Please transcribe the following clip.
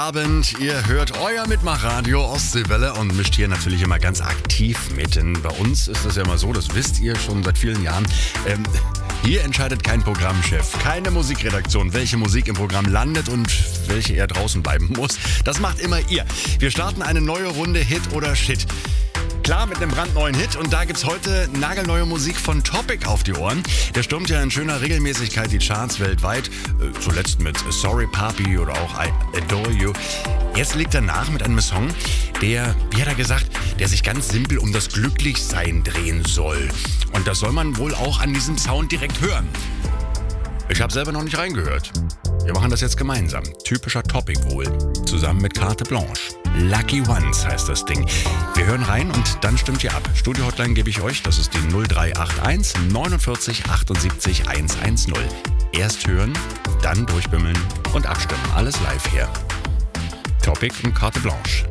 Abend, ihr hört euer Mitmachradio Ostseewelle und mischt hier natürlich immer ganz aktiv mit. Denn bei uns ist das ja immer so, das wisst ihr schon seit vielen Jahren. Hier entscheidet kein Programmchef, keine Musikredaktion, welche Musik im Programm landet und welche eher draußen bleiben muss. Das macht immer ihr. Wir starten eine neue Runde Hit oder Shit. Klar, mit einem brandneuen Hit, und da gibt's heute nagelneue Musik von Topic auf die Ohren. Der stürmt ja in schöner Regelmäßigkeit die Charts weltweit, zuletzt mit Sorry Papi oder auch I Adore You. Jetzt legt er nach mit einem Song, der, wie hat er gesagt, der sich ganz simpel um das Glücklichsein drehen soll. Und das soll man wohl auch an diesem Sound direkt hören. Ich habe selber noch nicht reingehört. Wir machen das jetzt gemeinsam. Typischer Topic wohl. Zusammen mit Carte Blanche. Lucky Ones heißt das Ding. Wir hören rein und dann stimmt ihr ab. Studio-Hotline gebe ich euch. Das ist die 0381 49 78 110. Erst hören, dann durchbimmeln und abstimmen. Alles live hier. Topic und Carte Blanche.